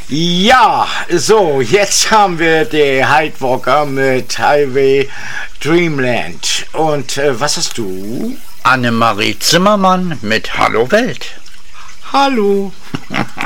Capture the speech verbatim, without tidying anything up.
Ja, so, jetzt haben wir die Heidwalker mit Highway Dreamland. Und äh, was hast du? Annemarie Zimmermann mit Hallo Welt. Hallo.